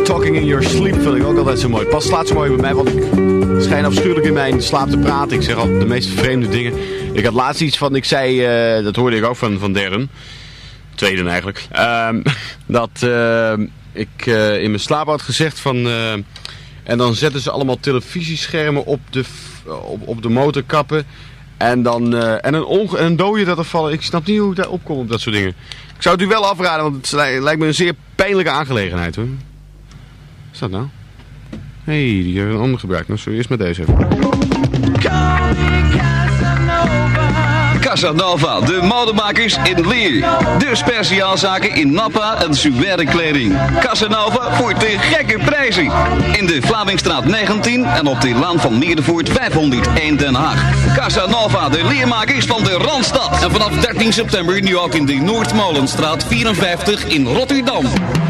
Talking in your sleep vind ik ook altijd zo mooi. Pas slaat zo mooi bij mij, want ik schijn afschuwelijk in mijn slaap te praten. Ik zeg altijd de meest vreemde dingen. Ik had laatst iets van, ik zei, dat hoorde ik ook van Darren. Tweede eigenlijk. Dat ik in mijn slaap had gezegd van... en dan zetten ze allemaal televisieschermen op de motorkappen. En dan een dode dat er vallen. Ik snap niet hoe ik daar opkom op dat soort dingen. Ik zou het u wel afraden, want het lijkt me een zeer pijnlijke aangelegenheid hoor. Wat is dat nou? Hé, die hebben een ander gebruikt. Nou, sorry, eerst met deze even. Casanova, de modemakers in Leer. De speciaalzaken in nappa en suède kleding. Casanova voor te gekke prijzen. In de Vlamingstraat 19 en op de Laan van Meerdervoort 501 Den Haag. Casanova, de leermakers van de Randstad. En vanaf 13 september nu ook in de Noordmolenstraat 54 in Rotterdam.